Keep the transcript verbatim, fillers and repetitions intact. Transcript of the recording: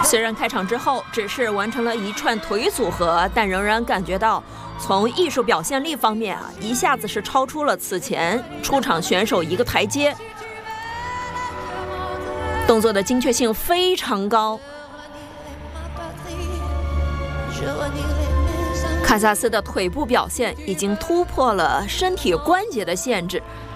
虽然开场之后只是完成了一串腿组合，但仍然感觉到从艺术表现力方面啊，一下子是超出了此前出场选手一个台阶。动作的精确性非常高。卡萨斯的腿部表现已经突破了身体关节的限制，